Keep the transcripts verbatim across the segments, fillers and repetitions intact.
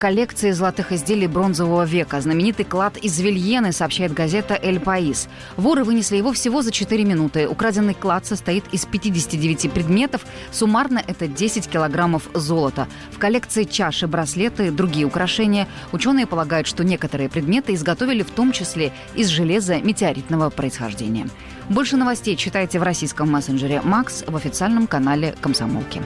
коллекции золотых изделий бронзового века. Знаменитый клад из Вильены, сообщает газета «Эль Паис». Воры вынесли его всего за четыре минуты. Украденный клад состоит из пятидесяти девяти предметов. Суммарно это десять килограммов золота. В коллекции чаши, браслеты, другие украшения. Ученые полагают, что некоторые предметы изготовили в том числе из железа метеоритного происхождения. Больше новостей читайте в российском мессенджере «Макс» в официальном канале «Комсомолки».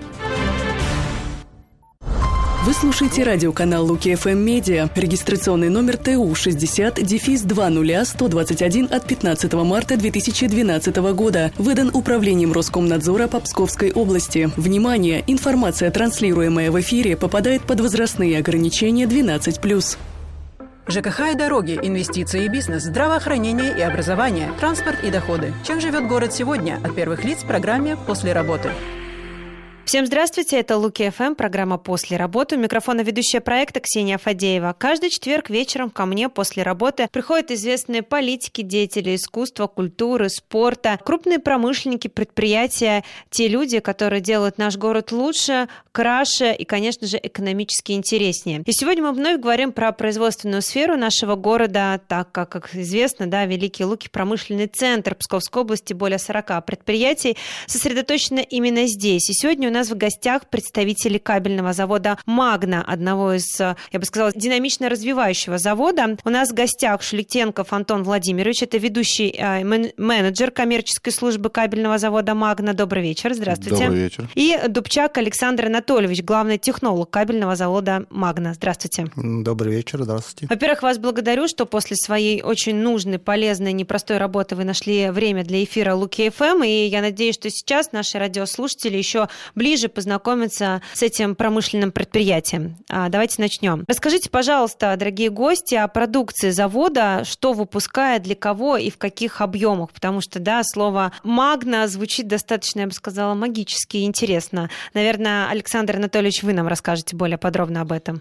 Вы слушаете радиоканал Луки эф эм Медиа. Регистрационный номер Т У шестьдесят дефис два ноль сто двадцать один от пятнадцатого марта две тысячи двенадцатого года. Выдан Управлением Роскомнадзора по Псковской области. Внимание! Информация, транслируемая в эфире, попадает под возрастные ограничения двенадцать плюс. ЖКХ и дороги, инвестиции и бизнес, здравоохранение и образование, транспорт и доходы. Чем живет город сегодня? От первых лиц в программе «После работы». Всем здравствуйте, это Луки эф эм, программа «После работы». У микрофона ведущая проекта Ксения Фадеева. Каждый четверг вечером ко мне после работы приходят известные политики, деятели искусства, культуры, спорта, крупные промышленники, предприятия, те люди, которые делают наш город лучше, краше и, конечно же, экономически интереснее. И сегодня мы вновь говорим про производственную сферу нашего города, так как, как известно, да, Великие Луки – промышленный центр Псковской области, более сорока предприятий сосредоточено именно здесь. И сегодня у У нас в гостях представители кабельного завода «Магна», одного из, я бы сказала, динамично развивающего завода. У нас в гостях Шелетенков Антон Владимирович, это ведущий э, менеджер коммерческой службы кабельного завода «Магна». Добрый вечер, здравствуйте. Добрый вечер. И Дубчак Александр Анатольевич, главный технолог кабельного завода «Магна». Здравствуйте. Добрый вечер, здравствуйте. Во-первых, вас благодарю, что после своей очень нужной, полезной, непростой работы вы нашли время для эфира Луки эф эм, и я надеюсь, что сейчас наши радиослушатели еще ближе ближе познакомиться с этим промышленным предприятием. А, давайте начнем. Расскажите, пожалуйста, дорогие гости, о продукции завода, что выпускает, для кого и в каких объемах, потому что, да, слово «магна» звучит достаточно, я бы сказала, магически и интересно. Наверное, Александр Анатольевич, вы нам расскажете более подробно об этом.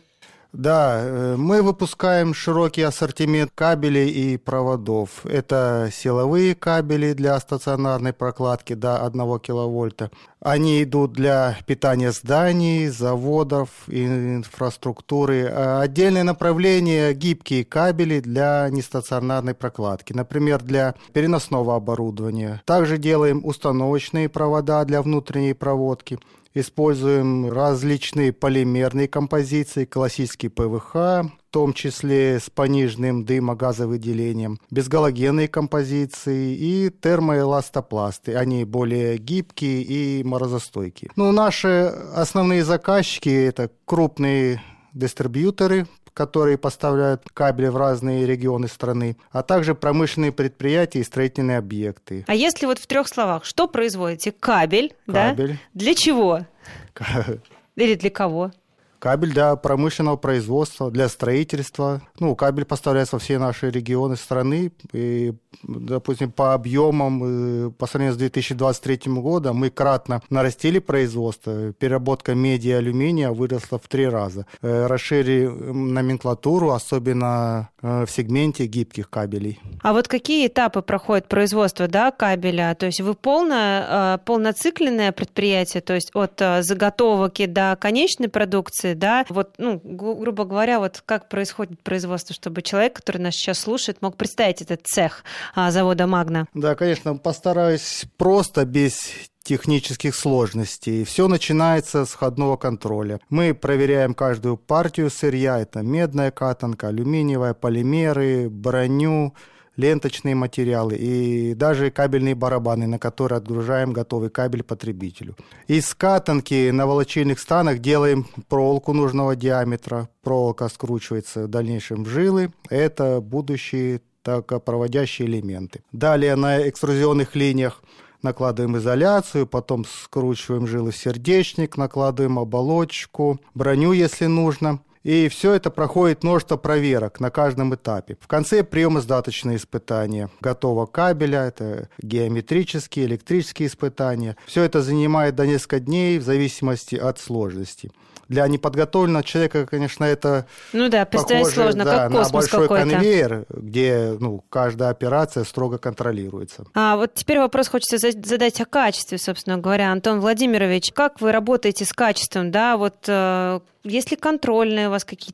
Да, мы выпускаем широкий ассортимент кабелей и проводов. Это силовые кабели для стационарной прокладки до одного киловольта. Они идут для питания зданий, заводов, инфраструктуры. Отдельное направление – гибкие кабели для нестационарной прокладки, например, для переносного оборудования. Также делаем установочные провода для внутренней проводки. Используем различные полимерные композиции, классический пэ вэ ха, в том числе с пониженным дымогазовыделением, безгалогенные композиции и термоэластопласты. Они более гибкие и морозостойкие. Ну, наши основные заказчики – это крупные дистрибьюторы, которые поставляют кабели в разные регионы страны, а также промышленные предприятия и строительные объекты. А если вот в трех словах, что производите? Кабель, Кабель. Да? Для чего? Или для кого? Кабель для промышленного производства, для строительства. Ну, кабель поставляется во все наши регионы страны. И, допустим, по объемам, по сравнению с две тысячи двадцать третьим годом, мы кратно нарастили производство. Переработка меди и алюминия выросла в три раза. Расширили номенклатуру, особенно в сегменте гибких кабелей. А вот какие этапы проходит производство, да, кабеля? То есть вы полно, полноцикленное предприятие, то есть от заготовки до конечной продукции, да? Вот, ну, грубо говоря, вот как происходит производство, чтобы человек, который нас сейчас слушает, мог представить этот цех завода «Магна»? Да, конечно, постараюсь просто, без технических сложностей. Все начинается с входного контроля. Мы проверяем каждую партию сырья. Это медная катанка, алюминиевая, полимеры, броню, ленточные материалы и даже кабельные барабаны, на которые отгружаем готовый кабель потребителю. Из катанки на волочильных станах делаем проволоку нужного диаметра. Проволока скручивается в дальнейшем в жилы. Это будущие токопроводящие элементы. Далее на экструзионных линиях накладываем изоляцию, потом скручиваем жилы в сердечник, накладываем оболочку, броню, если нужно. И все это проходит множество проверок на каждом этапе. В конце приемо-сдаточные испытания. Готово кабеля, это геометрические, электрические испытания. Все это занимает до нескольких дней в зависимости от сложности. Для неподготовленного человека, конечно, это ну да, представить похоже, сложно, да, как космос на большой какой-то. конвейер, где ну, каждая операция строго контролируется. А вот теперь вопрос хочется задать о качестве, собственно говоря. Антон Владимирович, как вы работаете с качеством? Да, вот э, есть ли контрольные у вас какие-то